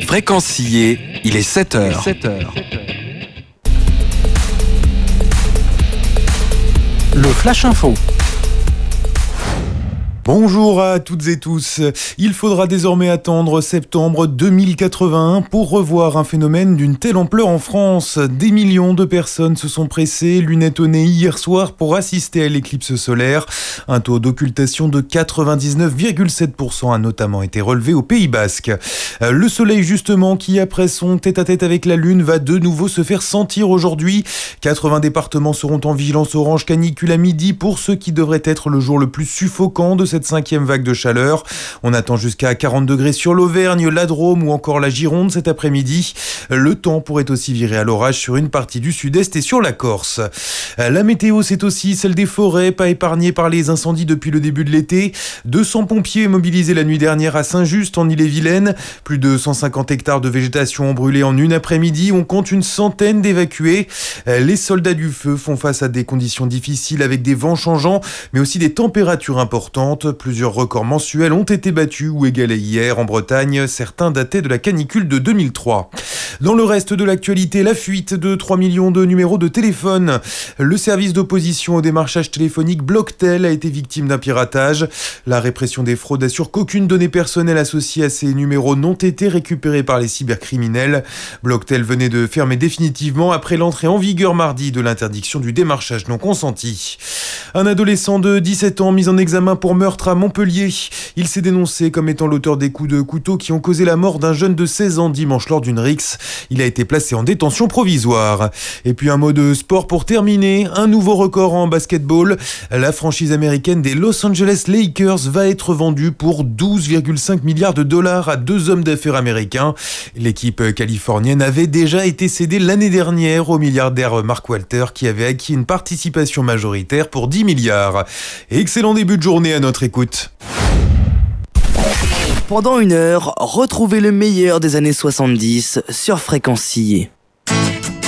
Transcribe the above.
Fréquencier, il est 7h. Le Flash Info. Bonjour à toutes et tous. Il faudra désormais attendre septembre 2081 pour revoir un phénomène d'une telle ampleur en France. Des millions de personnes se sont pressées, lunettes au nez hier soir, pour assister à l'éclipse solaire. Un taux d'occultation de 99,7% a notamment été relevé au Pays Basque. Le soleil justement, qui après son tête-à-tête avec la lune, va de nouveau se faire sentir aujourd'hui. 80 départements seront en vigilance orange canicule à midi pour ce qui devrait être le jour le plus suffocant de cette 5e vague de chaleur. On attend jusqu'à 40 degrés sur l'Auvergne, la Drôme ou encore la Gironde cet après-midi. Le temps pourrait aussi virer à l'orage sur une partie du sud-est et sur la Corse. La météo, c'est aussi celle des forêts, pas épargnées par les incendies depuis le début de l'été. 200 pompiers mobilisés la nuit dernière à Saint-Just en Ille-et-Vilaine. Plus de 150 hectares de végétation ont brûlé en une après-midi. On compte une centaine d'évacués. Les soldats du feu font face à des conditions difficiles avec des vents changeants, mais aussi des températures importantes. Plusieurs records mensuels ont été battus ou égalés hier en Bretagne. Certains dataient de la canicule de 2003. Dans le reste de l'actualité, la fuite de 3 millions de numéros de téléphone. Le service d'opposition au démarchage téléphonique Blocktel a été victime d'un piratage. La répression des fraudes assure qu'aucune donnée personnelle associée à ces numéros n'ont été récupérées par les cybercriminels. Blocktel venait de fermer définitivement après l'entrée en vigueur mardi de l'interdiction du démarchage non consenti. Un adolescent de 17 ans mis en examen pour meurtre à Montpellier. Il s'est dénoncé comme étant l'auteur des coups de couteau qui ont causé la mort d'un jeune de 16 ans dimanche lors d'une rixe. Il a été placé en détention provisoire. Et puis un mot de sport pour terminer. Un nouveau record en basketball. La franchise américaine des Los Angeles Lakers va être vendue pour 12,5 milliards de dollars à deux hommes d'affaires américains. L'équipe californienne avait déjà été cédée l'année dernière au milliardaire Mark Walter qui avait acquis une participation majoritaire pour 10 milliards. Excellent début de journée à notre écoute. Pendant une heure, retrouvez le meilleur des années 70 sur Fréquencier.